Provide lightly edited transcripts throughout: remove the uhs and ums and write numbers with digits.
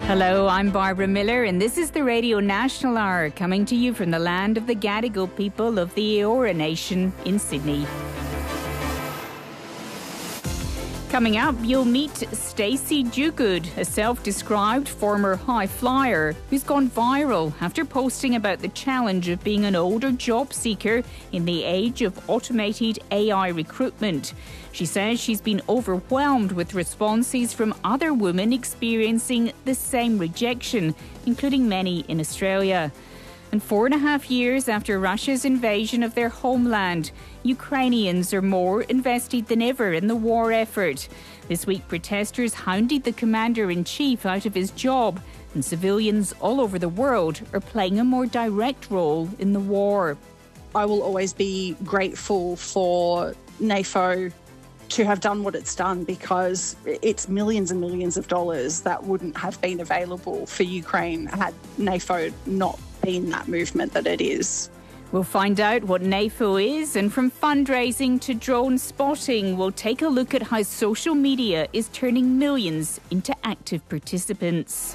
Hello, I'm Barbara Miller, and this is the Radio National Hour, coming to you from the land of the Gadigal people of the Eora Nation in Sydney. Coming up, you'll meet Stacey Duguid, a self-described former high flyer who's gone viral after posting about the challenge of being an older job seeker in the age of automated AI recruitment. She says she's been overwhelmed with responses from other women experiencing the same rejection, including many in Australia. And 4.5 years after Russia's invasion of their homeland, Ukrainians are more invested than ever in the war effort. This week, protesters hounded the commander-in-chief out of his job, and civilians all over the world are playing a more direct role in the war. I will always be grateful for NAFO to have done what it's done, because it's millions and millions of dollars that wouldn't have been available for Ukraine had NAFO not been that movement that it is. We'll find out what NAFO is, and from fundraising to drone spotting, we'll take a look at how social media is turning millions into active participants.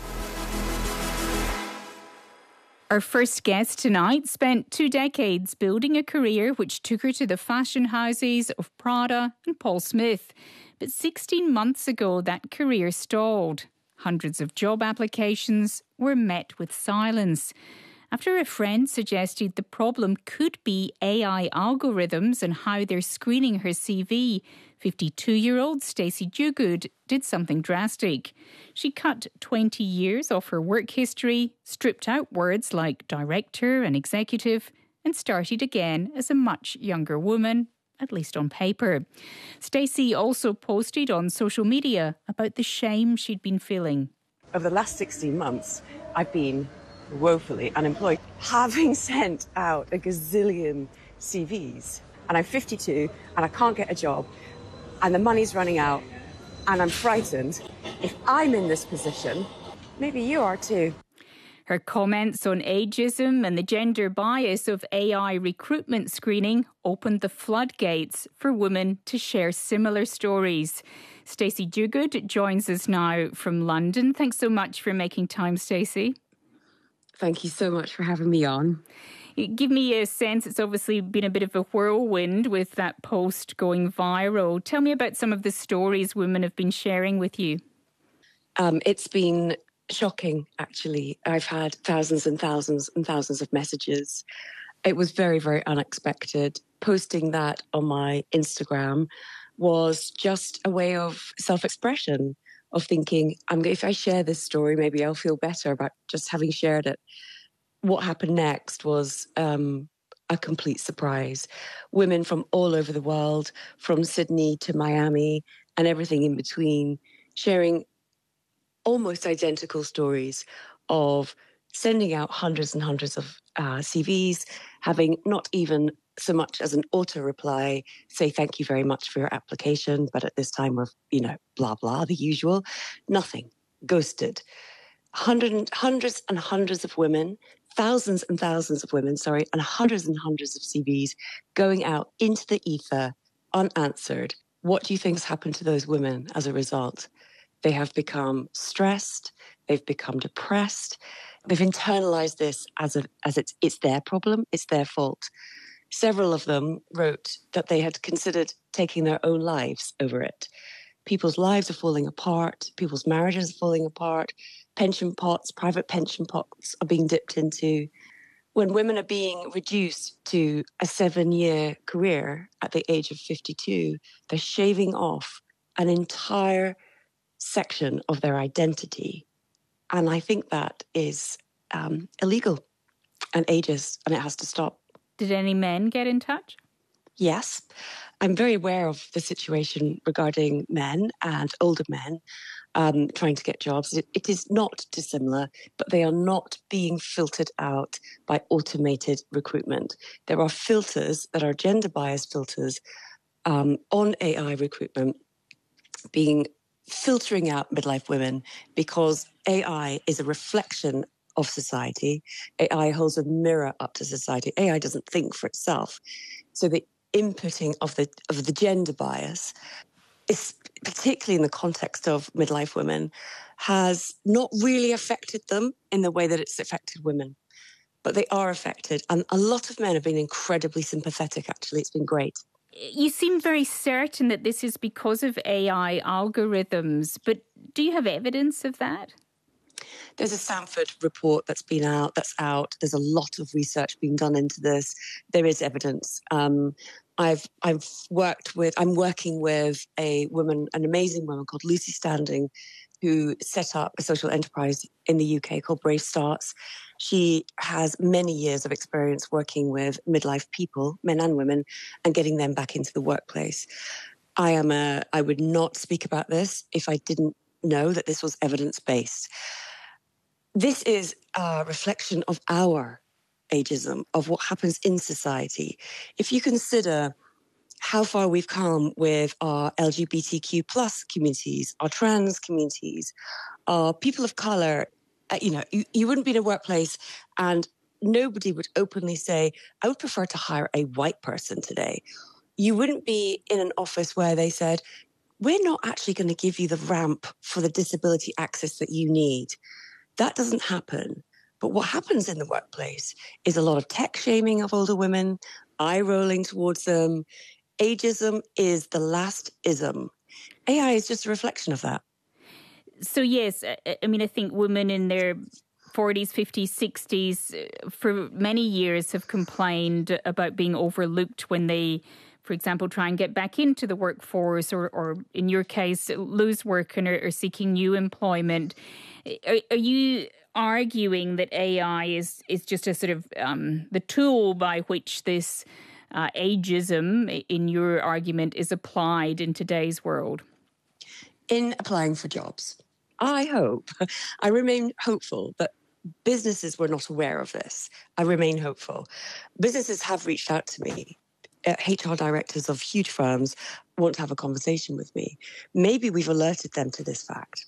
Our first guest tonight spent 2 decades building a career which took her to the fashion houses of Prada and Paul Smith. But 16 months ago, that career stalled. Hundreds of job applications were met with silence. After a friend suggested the problem could be AI algorithms and how they're screening her CV, 52-year-old Stacey Duguid did something drastic. She cut 20 years off her work history, stripped out words like director and executive, and started again as a much younger woman, at least on paper. Stacey also posted on social media about the shame she'd been feeling. Over the last 16 months, I've been woefully unemployed, having sent out a gazillion CVs. And I'm 52 and I can't get a job and the money's running out and I'm frightened. If I'm in this position, maybe you are too. Her comments on ageism and the gender bias of AI recruitment screening opened the floodgates for women to share similar stories. Stacey Duguid joins us now from London. Thanks so much for making time, Stacey. Thank you so much for having me on. Give me a sense, it's obviously been a bit of a whirlwind with that post going viral. Tell me about some of the stories women have been sharing with you. It's been shocking, actually. I've had thousands and thousands and thousands of messages. It was very, very unexpected. Posting that on my Instagram was just a way of self-expression, of thinking, if I share this story, maybe I'll feel better about just having shared it. What happened next was a complete surprise. Women from all over the world, from Sydney to Miami and everything in between, sharing almost identical stories of sending out hundreds and hundreds of CVs, having not even so much as an auto reply, say thank you very much for your application, but at this time of, blah, blah, the usual, nothing, ghosted. Hundreds and hundreds of women, thousands and thousands of women, and hundreds and hundreds of CVs going out into the ether unanswered. What do you think has happened to those women as a result? They have become stressed, they've become depressed, they've internalized this as it's their problem, it's their fault. Several of them wrote that they had considered taking their own lives over it. People's lives are falling apart, people's marriages are falling apart, pension pots, private pension pots are being dipped into. When women are being reduced to a 7-year career at the age of 52, they're shaving off an entire section of their identity. And I think that is illegal and ageist, and it has to stop. Did any men get in touch? Yes. I'm very aware of the situation regarding men and older men trying to get jobs. It is not dissimilar, but they are not being filtered out by automated recruitment. There are filters that are gender bias filters on AI recruitment filtering out midlife women because AI is a reflection of society. AI holds a mirror up to society. AI doesn't think for itself. So the inputting of the gender bias particularly in the context of midlife women, has not really affected them in the way that it's affected women. But they are affected. And a lot of men have been incredibly sympathetic, actually. It's been great. You seem very certain that this is because of AI algorithms, but do you have evidence of that? There's a Stanford report that's out. There's a lot of research being done into this. There is evidence. I'm working with a woman, an amazing woman called Lucy Standing, who set up a social enterprise in the UK called Brave Starts. She has many years of experience working with midlife people, men and women, and getting them back into the workplace. I would not speak about this if I didn't know that this was evidence-based. This is a reflection of our ageism, of what happens in society. If you consider how far we've come with our LGBTQ plus communities, our trans communities, our people of color, you wouldn't be in a workplace and nobody would openly say, I would prefer to hire a white person today. You wouldn't be in an office where they said, we're not actually going to give you the ramp for the disability access that you need. That doesn't happen. But what happens in the workplace is a lot of tech shaming of older women, eye rolling towards them. Ageism is the last ism. AI is just a reflection of that. So, yes, I mean, I think women in their 40s, 50s, 60s for many years have complained about being overlooked when they, for example, try and get back into the workforce or in your case, lose work and are seeking new employment. Are you arguing that AI is just a sort of the tool by which this ageism, in your argument, is applied in today's world? In applying for jobs, I remain hopeful, but businesses were not aware of this. I remain hopeful. Businesses have reached out to me. HR directors of huge firms want to have a conversation with me. Maybe we've alerted them to this fact.